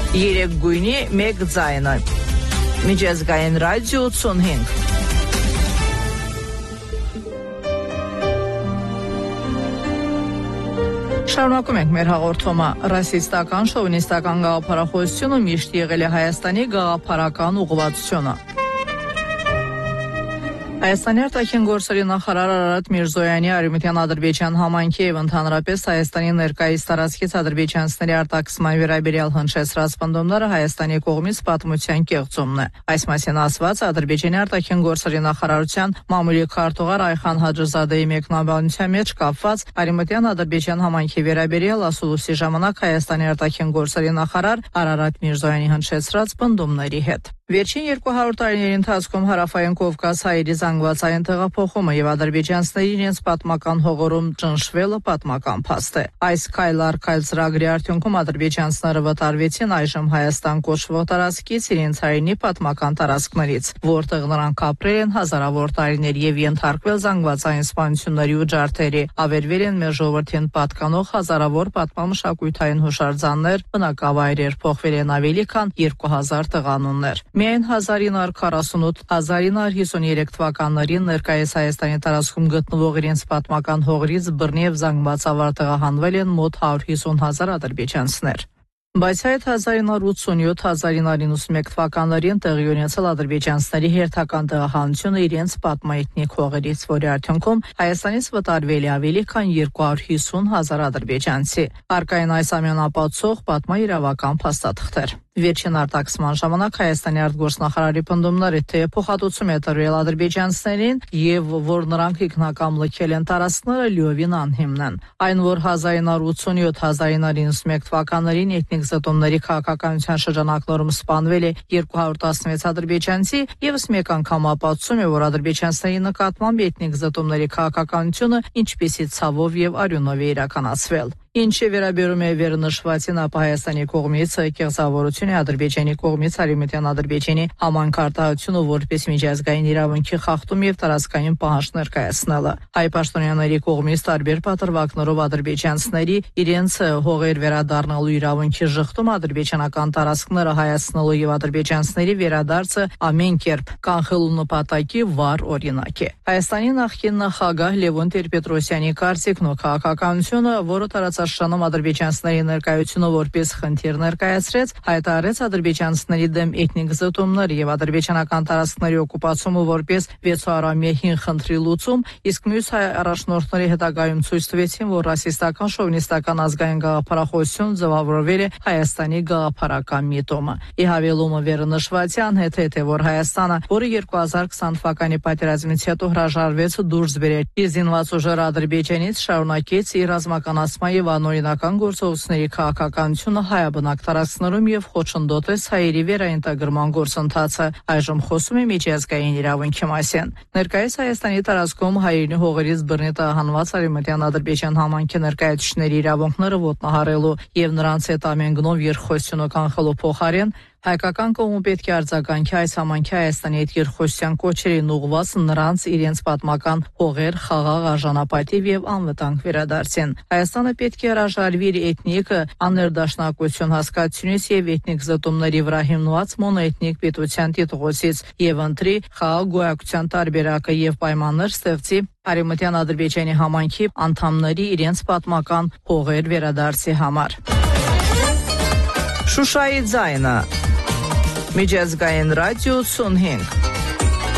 Երեք գույնի մեկ ձայնը։ Միջազգային ռադիո 85։ Շարունակում ենք մեր հաղորդումը։ Ռասիստական, շովինիստական գաղափարախոսությունը միշտ եղել է Հայաստանի գաղափարական ուղղվածությունը։ Հայաստանի արտաքին գործերի նախարար Արարատ Միրզոյանի Արևմտյան Ադրբեջան համայնքի եւ ընդհանրապես Հայաստանի ներկայիս տարածքից ադրբեջանցիների արտաքսման վերաբերյալ հնչեցրած պնդումները Հայաստանի կողմից պատմության կեղծումն է։ Այս մասին ասված Ադրբեջանի արտաքին գործերի նախարարության մամուլի քարտուղար Այխան Հաջզադեի մեկնաբանության մեջ կապված Արևմտյան Ադրբեջան համայնքի վերաբերյալ ասուլուսի ժամանակ Հայաստանի արտաքին գործերի նախարար Արարատ Միրզոյանի հնչեցրած պնդումների հետ։ Վերջին 200 տարիների ընթացքում հարավային Կովկաս հայերի զանգվածային տեղափոխումը եւ ադրբեջանցիների իրենց պատմական հողորում ճնշվելը պատմական փաստ է։ Այս քայլ առ քայլ ծրագրի արդյունքում ադրբեջանցիները վտարվեցին այժմ Հայաստան կոչվող տարածքից իրենց հայրենի պատմական տարածքներից, որտեղ նրանք ապրել են հազարավոր տարիներ եւ ենթարկվել զանգվածային սպանությունների ու ջարդերի, ավերվել են մեր ժողովրդին պատկանող հազարավոր պատմամշակութային հուշարձաններ, բնակավայրեր, փոխվել են ավելի քան 2000 տղանուններ։ Միայն 1948-1953 թվականներին ներկայիս Հայաստանի տարածքում գտնվող իրենց պատմական հողերից բռնի եւ զանգվածավոր տեղահանվել են մոտ 150,000 ադրբեջանցիներ։ Բայց այդ 1987-1991 թվականներին տեղի ունեցել ադրբեջանցիների հերթական տեղահանությունը իրենց պատմաեթնիկ հողերից, որի արդյունքում Հայաստանից վտարվել է ավելի քան 250,000 ադրբեջանցի։ Առկային այս ամենապատսող պատմաիրավական փաստաթղթեր։ Վերջին արտաքսման ժամանակ Հայաստանի արտգործնախարարի պնդումները, թե փոխհատուցում է տրվել ադրբեջանցիներին եւ որ նրանք ինքնակամ լքել են տարածքները, լիովին անհիմն են։ Այն, որ 1987-1991 թվականներին էթնիկ զտումների քաղաքականության շրջանակներում սպանվել է 216 ադրբեջանցի, եւս մեկ անգամ ապացուցում է, որ ադրբեջանցիների նկատմամբ էթնիկ զտումների քաղաքականությունը ինչպիսի ցավով եւ արյունով է իրականացվել։ Ինչը վերաբերում է վերնշվածին, ապա Հայաստանի կողմից կեղծավորություն է Ադրբեջանի կողմից Արևմտյան Ադրբեջանի համանքարտահայտությունը որպես միջազգային իրավունքի խախտում եւ տարածքային պահանջ ներկայացնելը։ Հայ պաշտոնյաների կողմից տարբեր պատրվակներով ադրբեջանցիների իրենց հողեր վերադառնալու իրավունքի շղթում ադրբեջանական տարածքները հայացնելու եւ ադրբեջանցիների վերադարձը ամեն կերպ կանխելու նպատակի վառ օրինակ է։ Հայաստանի նախկին նախագահ Լևոն Տեր-Պետրոսյանի կարծիքն ու քաղաքականությունը, որը Շրջանում ադրբեջանցիների ներկայությունը որպես խնդիր ներկայացրեց, հայտարարեց ադրբեջանցիների դեմ էթնիկ զտումներ եւ ադրբեջանական տարածքների օկուպացումը որպես 600-ամյա հին խնդրի լուծում, իսկ մյուս հայ առաջնորդների հետագայում ցույց տվեցին, որ ռասիստական, շովինիստական ազգային գաղափարախոսություն ձևավորվել է Հայաստանի գաղափարական միտումը։ Ի հավելումը վերնշվածյան հետ է, որ Հայաստանը, որը 2020 թվականի պատերազմից հետո հրաժարվեց դուրս բերել զինված ուժերը Ադրբեջանից, շարունակեց իր ռազմականացման եւ անօրինական գործողությունների քաղաքականությունը հայաբնակ տարածքներում եւ խոչընդոտեց հայերի վերաինտեգրման գործընթացը, այժմ խոսում է միջազգային իրավունքի մասին։ Ներկայիս Հայաստանի տարածքում հայերի հողերից բռնի տեղահանված Արևմտյան Ադրբեջան համայնքի ներկայացուցիչների իրավունքները ոտնահարելու եւ նրանց հետ ամեն գնով երկխոսությունը կանխելու փոխարեն հայկական կողմը պետք է արձագանքի այս համայնքի Հայաստանի հետ երկխոսության կոչերին ուղղված նրանց իրենց պատմական հողեր խաղաղ արժանապատիվ եւ անվտանգ վերադարձին։ Հայաստանը պետք է հրաժարվի իր էթնիկ աներդաշնակություն հասկացությունից եւ էթնիկ զտումների վրա հիմնված մոնոէթնիկ պետության տիտղոսից եւ ընտրի խաղաղ գոյակցության տարբերակը եւ պայմաններ ստեղծի Արևմտյան Ադրբեջանի համայնքի անդամների իրենց պատմական հողեր վերադարձի համար։ Շուշայի ձայնը Միջազգային ռադիո 85